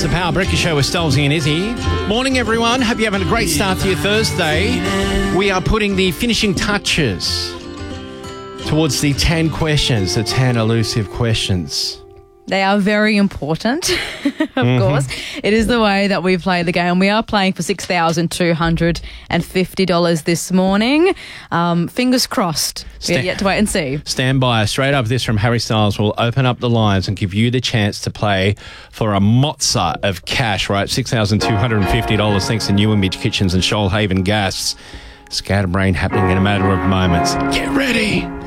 It's the Power Breakfast Show with Stolzy and Izzy. Morning, everyone. Hope you're having a great start to your Thursday. We are putting the finishing touches towards the 10 questions, the 10 elusive questions. They are very important, of course. It is the way that we play the game. We are playing for $6,250 this morning. Fingers crossed. We have yet to wait and see. Stand by. Straight up this from Harry Styles will open up the lines and give you the chance to play for a mozza of cash, right? $6,250 thanks to New Image Kitchens and Shoalhaven Gas. Scatterbrain happening in a matter of moments. Get ready.